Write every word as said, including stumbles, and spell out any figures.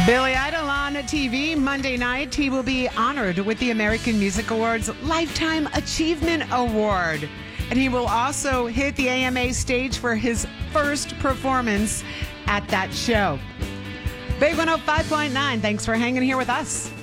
Billy Idol on T V Monday night. He will be honored with the American Music Awards Lifetime Achievement Award. And he will also hit the A M A stage for his first performance at that show. Big one oh five point nine, thanks for hanging here with us.